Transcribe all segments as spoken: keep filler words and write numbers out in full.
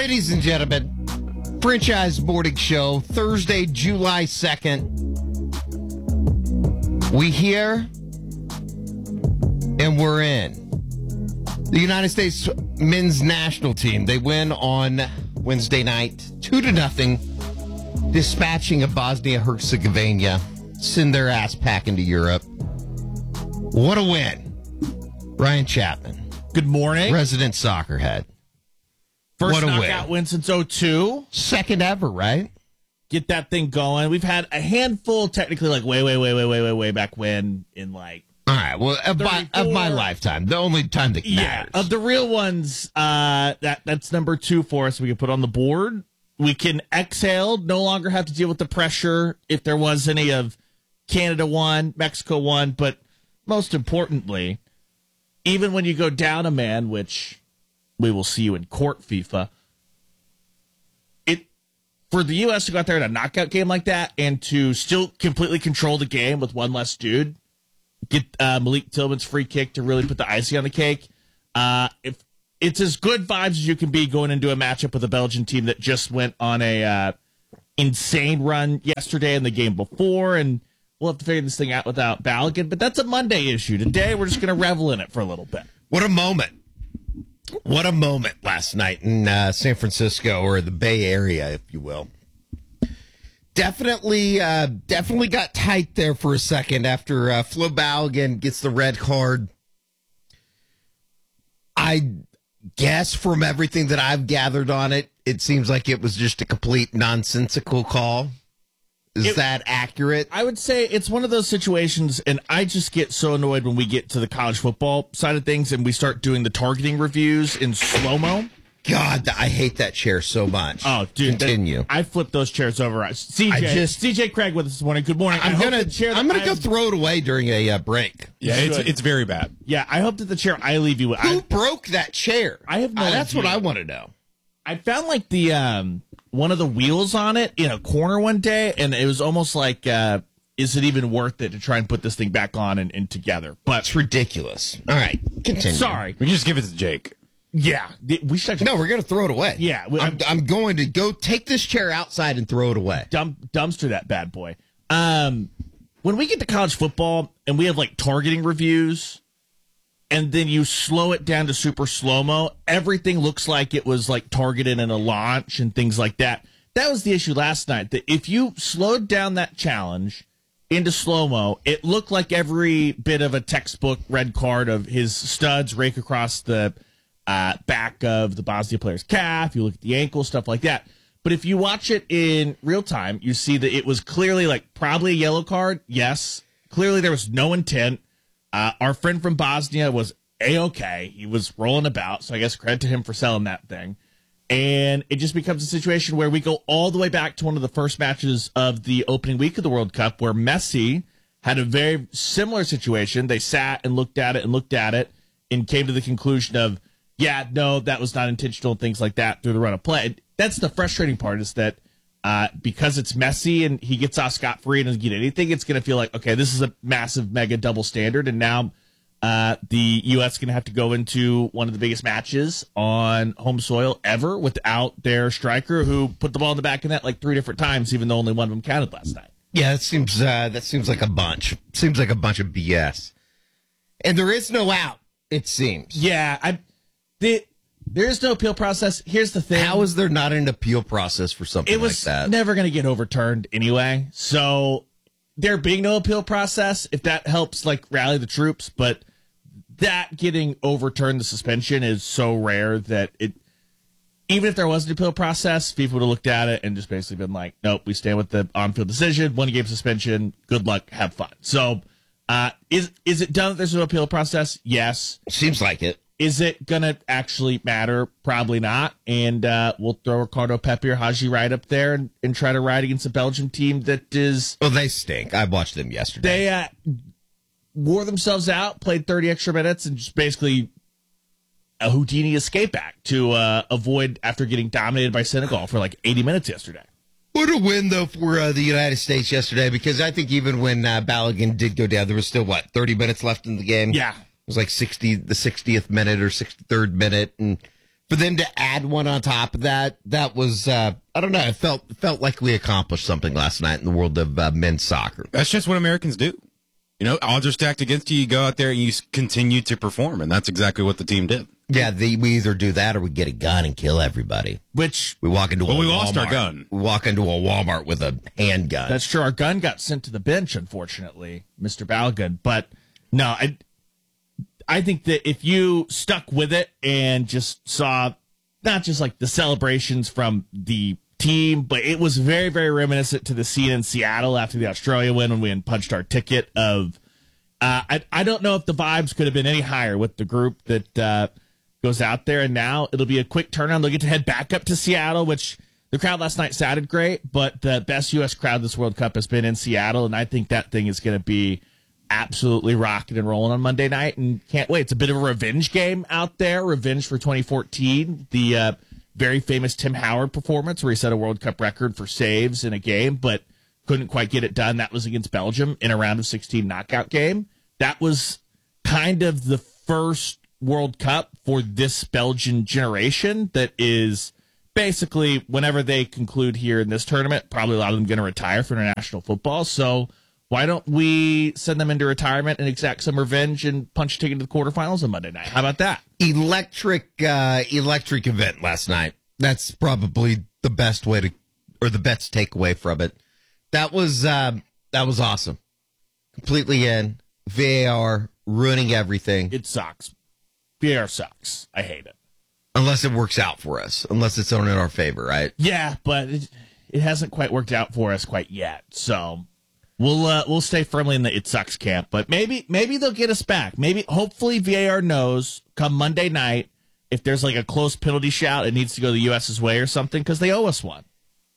Ladies and gentlemen, Franchise Morning Show, Thursday, July second. We here and we're in. The United States men's national team, they win on Wednesday night, two to nothing, dispatching of Bosnia-Herzegovina, send their ass packing to Europe. What a win. Ryan Chapman. Good morning. Resident soccer head. First what a knockout win. win since oh two. Second ever, right? Get that thing going. We've had a handful, technically, like way, way, way, way, way, way, way back when in like. All right. Well, of my, of my lifetime, the only time that Yeah, matters. of the real ones, uh, that that's number two for us. We can put on the board. We can exhale, no longer have to deal with the pressure if there was any of Canada won, Mexico won, but most importantly, even when you go down a man, which we will see you in court, FIFA, it for the U S to go out there in a knockout game like that and to still completely control the game with one less dude, get uh, Malik Tillman's free kick to really put the icing on the cake. Uh, if it's as good vibes as you can be going into a matchup with a Belgian team that just went on a uh, insane run yesterday and the game before, and we'll have to figure this thing out without Balogun, but that's a Monday issue. Today, we're just going to revel in it for a little bit. What a moment. What a moment last night in uh, San Francisco, or the Bay Area, if you will. Definitely uh, definitely got tight there for a second after uh, Flo Balogun gets the red card. I guess from everything that I've gathered on it, it seems like it was just a complete nonsensical call. Is it, that accurate? I would say it's one of those situations, and I just get so annoyed when we get to the college football side of things and we start doing the targeting reviews in slow-mo. God, I hate that chair so much. Oh, dude. Continue. That, I flipped those chairs over. C J, I just, C J Craig with us this morning. Good morning. I'm I gonna, chair I'm gonna I, go throw it away during a uh, break. Yeah, it's it's very bad. Yeah, I hope that the chair I leave you with. Who I, broke that chair? I have no uh, idea. That's what I want to know. I found like the um, one of the wheels on it in a corner one day, and it was almost like, uh, is it even worth it to try and put this thing back on and, and together? But it's ridiculous. All right, continue. Sorry, we can just give it to Jake. Yeah, we should. No, we're going to throw it away. Yeah, we, I'm, I'm going to go take this chair outside and throw it away. Dump, dumpster that bad boy. Um, when we get to college football and we have like targeting reviews, and then you slow it down to super slow-mo, everything looks like it was like targeted in a launch and things like that. That was the issue last night, that if you slowed down that challenge into slow-mo, it looked like every bit of a textbook red card of his studs rake across the uh, back of the Bosnia player's calf. You look at the ankle, stuff like that. But if you watch it in real time, you see that it was clearly like probably a yellow card. Yes. Clearly there was no intent. Uh, our friend from Bosnia was A-okay. He was rolling about, so I guess credit to him for selling that thing. And it just becomes a situation where we go all the way back to one of the first matches of the opening week of the World Cup, where Messi had a very similar situation. They sat and looked at it and looked at it and came to the conclusion of, yeah, no, that was not intentional, things like that through the run of play. That's the frustrating part, is that uh, because it's Messi and he gets off scot-free and doesn't get anything, it's going to feel like, okay, this is a massive, mega double standard, and now uh, the U S is going to have to go into one of the biggest matches on home soil ever without their striker, who put the ball in the back of net like three different times, even though only one of them counted last night. Yeah, that seems uh, that seems like a bunch. Seems like a bunch of B S. And there is no out, it seems. Yeah, I... The, there is no appeal process. Here's the thing. How is there not an appeal process for something it was like that? Never going to get overturned anyway. So there being no appeal process, if that helps like rally the troops, but that getting overturned, the suspension, is so rare that it, even if there was an appeal process, FIFA would have looked at it and just basically been like, nope, we stand with the on-field decision, one game suspension, good luck, have fun. So uh, is is it done that there's no appeal process? Yes. Seems like it. Is it going to actually matter? Probably not. And uh, we'll throw Ricardo Pepi or Haji right up there and, and try to ride against a Belgian team that is... Well, they stink. I watched them yesterday. They uh, wore themselves out, played thirty extra minutes, and just basically a Houdini escape act to uh, avoid after getting dominated by Senegal for like eighty minutes yesterday. What a win, though, for uh, the United States yesterday, because I think even when uh, Balogun did go down, there was still, what, thirty minutes left in the game? Yeah. It was like sixty, the sixtieth minute or sixty-third minute, and for them to add one on top of that, that was, uh, I don't know, it felt felt like we accomplished something last night in the world of uh, men's soccer. That's just what Americans do. You know, odds are stacked against you. You go out there and you continue to perform, and that's exactly what the team did. Yeah, the, we either do that or we get a gun and kill everybody. Which we walk into well, a we Walmart. lost our gun. We walk into a Walmart with a handgun. That's true. Our gun got sent to the bench, unfortunately, Mister Balgood. But no, I, I think that if you stuck with it and just saw not just like the celebrations from the team, but it was very, very reminiscent to the scene in Seattle after the Australia win when we had punched our ticket of, uh, I, I don't know if the vibes could have been any higher with the group that uh, goes out there. And now it'll be a quick turnaround. They'll get to head back up to Seattle, which the crowd last night sounded great, but the best U S crowd this World Cup has been in Seattle. And I think that thing is going to be absolutely rocking and rolling on Monday night, and can't wait. It's a bit of a revenge game out there. Revenge for twenty fourteen. The uh, very famous Tim Howard performance where he set a World Cup record for saves in a game, but couldn't quite get it done. That was against Belgium in a round of sixteen knockout game. That was kind of the first World Cup for this Belgian generation that is basically, whenever they conclude here in this tournament, probably a lot of them going to retire for international football. So why don't we send them into retirement and exact some revenge and punch a ticket to the quarterfinals on Monday night? How about that? Electric, uh, electric event last night. That's probably the best way to, or the best takeaway from it. That was, uh, that was awesome. Completely in. V A R ruining everything. It sucks. V A R sucks. I hate it. Unless it works out for us. Unless it's on in our favor, right? Yeah, but it, it hasn't quite worked out for us quite yet. So we'll uh, we'll stay firmly in the it sucks camp. But maybe maybe they'll get us back. Maybe hopefully V A R knows come Monday night if there's like a close penalty shout, it needs to go the U S's way or something because they owe us one.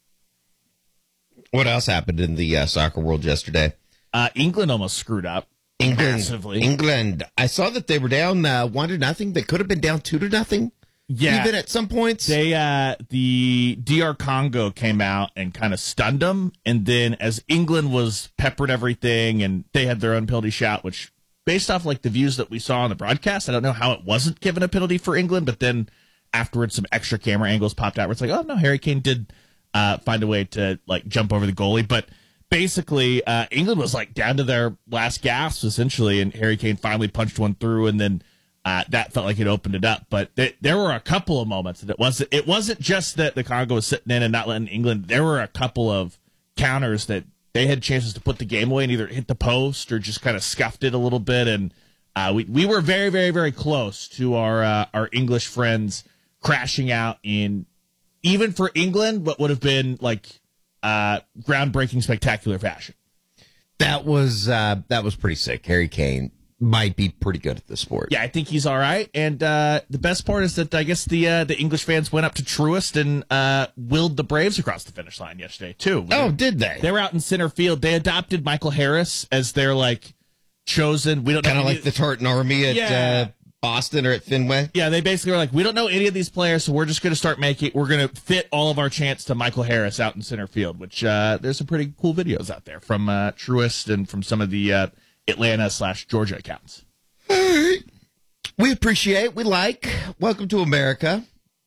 What else happened in the uh, soccer world yesterday? Uh, England almost screwed up. England, massively. England. I saw that they were down uh, one to nothing. They could have been down two to nothing. Yeah, even at some points. They uh, the D R Congo came out and kind of stunned them, and then as England was peppered everything, and they had their own penalty shot, which based off like the views that we saw on the broadcast, I don't know how it wasn't given a penalty for England, but then afterwards some extra camera angles popped out where it's like, oh no, Harry Kane did uh, find a way to like jump over the goalie, but. Basically, uh, England was like down to their last gasp, essentially, and Harry Kane finally punched one through, and then uh, that felt like it opened it up. But th- there were a couple of moments that it wasn't. It wasn't just that the Congo was sitting in and not letting England. There were a couple of counters that they had chances to put the game away and either hit the post or just kind of scuffed it a little bit. And uh, we we were very, very, very close to our uh, our English friends crashing out in even for England, what would have been like. Uh, groundbreaking, spectacular fashion. That was uh, that was pretty sick. Harry Kane might be pretty good at this sport. Yeah, I think he's all right. And uh, the best part is that I guess the uh, the English fans went up to Truist and uh, willed the Braves across the finish line yesterday too. Oh, did they? They were out in center field. They adopted Michael Harris as their like chosen. We don't kind of know like the Tartan Army at yeah. uh, Boston or at Fenway. Yeah, they basically were like, we don't know any of these players, so we're just going to start making. We're going to fit all of our chance to Michael Harris out in center field. Which uh, there's some pretty cool videos out there from uh, Truist and from some of the uh, Atlanta slash Georgia accounts. All right. We appreciate, we like. Welcome to America.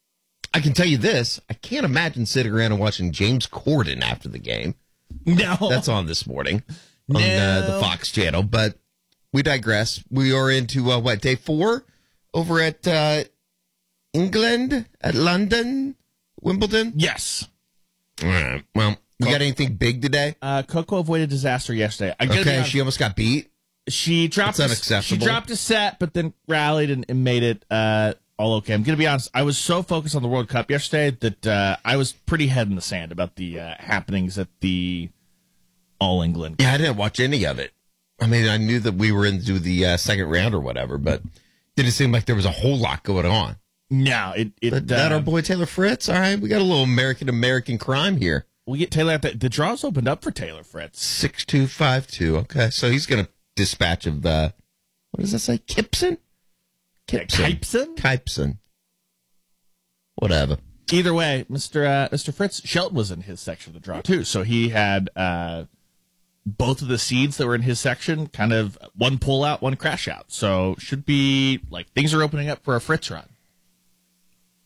I can tell you this: I can't imagine sitting around and watching James Corden after the game. No, That's on this morning on No. uh, the Fox channel, but. We digress. We are into, uh, what, day four over at uh, England, at London, Wimbledon? yes. All right. Well, we got anything big today? Uh, Coco avoided disaster yesterday. I gotta be Okay, honest, she almost got beat. she dropped. That's a- unacceptable. She dropped a set, but then rallied and, and made it uh, all okay. I'm gonna be honest. I was so focused on the World Cup yesterday that uh, I was pretty head in the sand about the uh, happenings at the All England. Yeah, I didn't watch any of it. I mean, I knew that we were into the uh, second round or whatever, but didn't seem like there was a whole lot going on. No, it. it But that uh, our boy Taylor Fritz? All right, we got a little American-American crime here. we get Taylor. At the, the draws opened up for Taylor Fritz. six two five two. Okay, so he's going to dispatch of the, what does that say? Kipson? Kipson? Kipson. Whatever. Either way, Mister Uh, Mister Fritz Shelton was in his section of the draw too, so he had uh, both of the seeds that were in his section, kind of one pull out, one crash out. So should be like things are opening up for a Fritz run.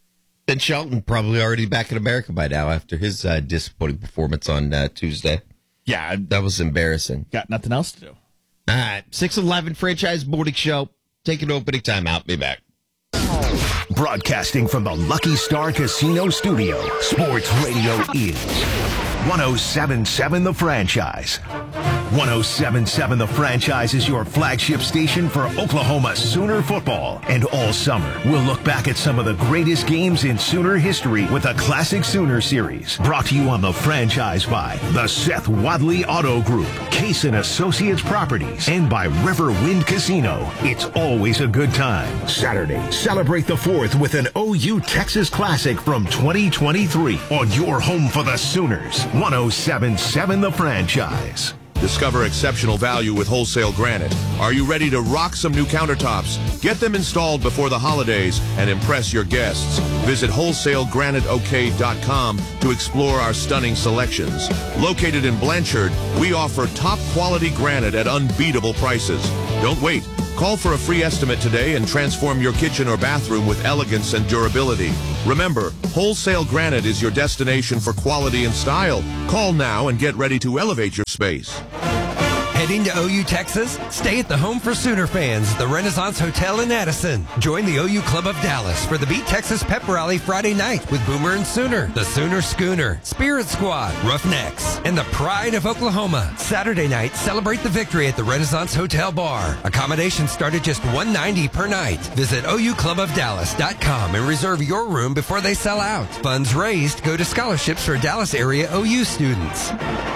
Ben Shelton probably already back in America by now after his uh, disappointing performance on uh, Tuesday. Yeah, That was embarrassing. got nothing else to do. All right, six eleven Franchise Morning Show. Taking opening time out. Be back. Broadcasting from the Lucky Star Casino Studio, Sports Radio is one oh seven point seven The Franchise. one oh seven point seven The Franchise is your flagship station for Oklahoma Sooner football. And all summer, we'll look back at some of the greatest games in Sooner history with a Classic Sooner series. Brought to you on The Franchise by the Seth Wadley Auto Group, Case and Associates Properties, and by Riverwind Casino. It's always a good time. Saturday, celebrate the fourth with an O U Texas Classic from twenty twenty-three on your home for the Sooners. one oh seven point seven The Franchise. Discover exceptional value with Wholesale Granite. Are you ready to rock some new countertops? Get them installed before the holidays and impress your guests. Visit wholesale granite o k dot com to explore our stunning selections. Located in Blanchard, we offer top quality granite at unbeatable prices. Don't wait. Call for a free estimate today and transform your kitchen or bathroom with elegance and durability. Remember, Wholesale Granite is your destination for quality and style. Call now and get ready to elevate your space. Heading to O U, Texas? Stay at the home for Sooner fans, the Renaissance Hotel in Addison. Join the O U Club of Dallas for the Beat Texas Pep Rally Friday night with Boomer and Sooner, the Sooner Schooner, Spirit Squad, Roughnecks, and the Pride of Oklahoma. Saturday night, celebrate the victory at the Renaissance Hotel Bar. Accommodations start at just one hundred ninety dollars per night. Visit O U club of dallas dot com and reserve your room before they sell out. Funds raised go to scholarships for Dallas area O U students.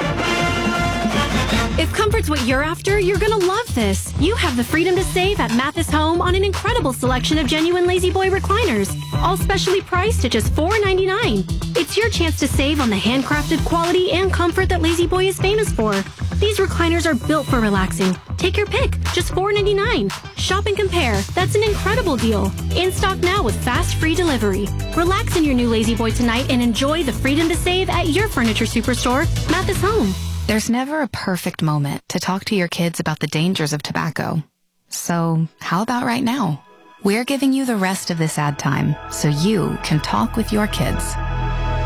If comfort's what you're after, you're going to love this. You have the freedom to save at Mathis Home on an incredible selection of genuine Lazy Boy recliners, all specially priced at just four ninety-nine. It's your chance to save on the handcrafted quality and comfort that Lazy Boy is famous for. These recliners are built for relaxing. Take your pick, just four ninety-nine. Shop and compare. That's an incredible deal. In stock now with fast free delivery. Relax in your new Lazy Boy tonight and enjoy the freedom to save at your furniture superstore, Mathis Home. There's never a perfect moment to talk to your kids about the dangers of tobacco. So how about right now? We're giving you the rest of this ad time so you can talk with your kids.